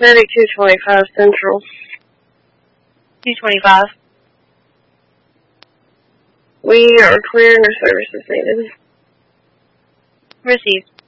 Medic 225 Central. 225. We are clear, no services needed. Received.